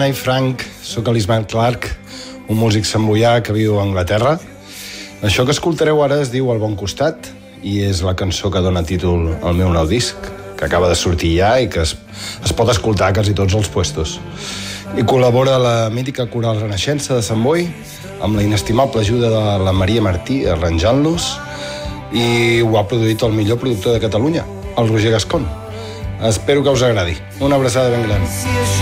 Anna i Frank, sóc l'Ismael Clark, un músic samboià que viu a Anglaterra. Això que escoltareu ara es diu El bon costat i és la cançó que dona títol al meu nou disc, que acaba de sortir ja i que es pot escoltar a quasi tots els puestos. I col·labora la mítica Coral Renaixença de Sant Boi amb la inestimable ajuda de la Maria Martí arranjant-los, i ho ha produït el millor productor de Catalunya, el Roger Gascon. Espero que us agradi. Una abraçada ben gran.